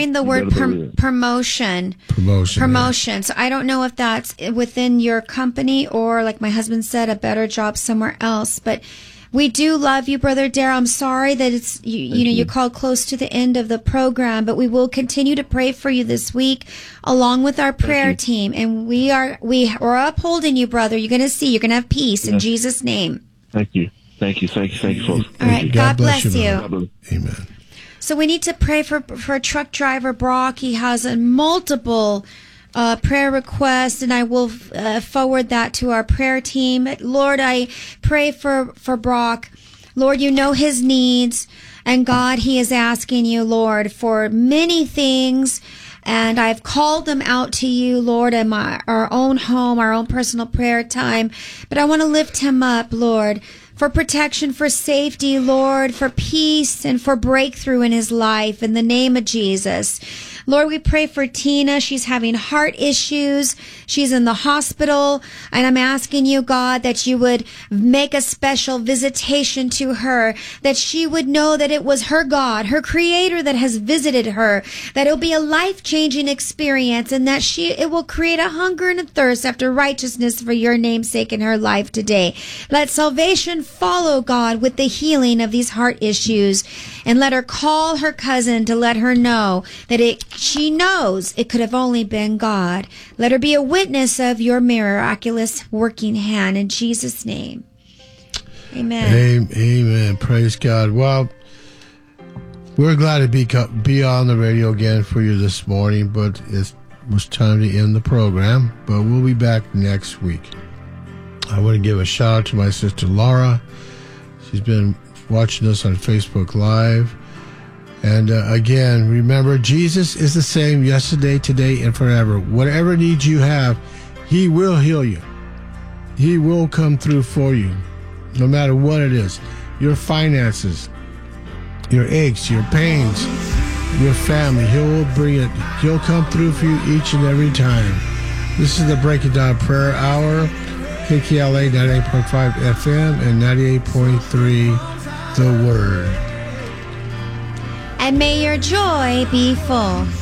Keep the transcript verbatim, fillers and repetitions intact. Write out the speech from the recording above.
hearing the word prom- promotion. Promotion. Promotion. Yeah. So I don't know if that's within your company or, like my husband said, a better job somewhere else. But we do love you, Brother Darrell. I'm sorry that it's you, you know you. you called close to the end of the program, but we will continue to pray for you this week, along with our prayer team. And we are we are upholding you, brother. You're going to see. You're going to have peace yes. in Jesus' name. Thank you. Thank you. Thank you. Thank you, folks. All right. God, God bless, bless you. you. God bless. Amen. So we need to pray for for truck driver Brock. He has a multiple uh, prayer requests, and I will uh, forward that to our prayer team. Lord, I pray for, for Brock. Lord, you know his needs, and God, he is asking you, Lord, for many things. And I've called them out to you, Lord, in my, our own home, our own personal prayer time. But I want to lift him up, Lord, for protection, for safety, Lord, for peace and for breakthrough in his life in the name of Jesus. Lord, we pray for Tina. She's having heart issues. She's in the hospital. And I'm asking you, God, that you would make a special visitation to her, that she would know that it was her God, her creator that has visited her, that it'll be a life-changing experience, and that she it will create a hunger and a thirst after righteousness for your name's sake in her life today. Let salvation follow, God, with the healing of these heart issues, and let her call her cousin to let her know that it she knows it could have only been God. Let her be a witness of your miraculous working hand in Jesus' name. Amen. Amen. Praise God. Well, we're glad to be be on the radio again for you this morning, but it was time to end the program. But we'll be back next week. I want to give a shout out to my sister Laura. She's been watching us on Facebook Live. And uh, again, remember, Jesus is the same yesterday, today, and forever. Whatever needs you have, he will heal you. He will come through for you, no matter what it is. Your finances, your aches, your pains, your family, he will bring it. He'll come through for you each and every time. This is the Breaking Down Prayer Hour, K K L A ninety-eight point five F M and ninety-eight point three The Word. And may your joy be full.